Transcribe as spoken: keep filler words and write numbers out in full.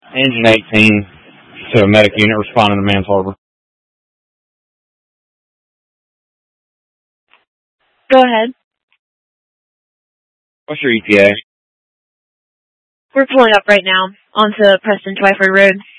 Engine eighteen to a medic unit responding to Mans Harbor. Go ahead. What's your E T A? We're pulling up right now onto Preston Twyford Road.